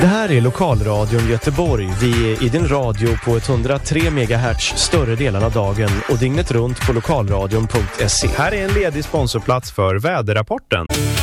Det här är Lokalradion Göteborg. Vi är i din radio på 103 MHz större delen av dagen och dygnet runt på lokalradion.se. Här är en ledig sponsorplats för väderrapporten.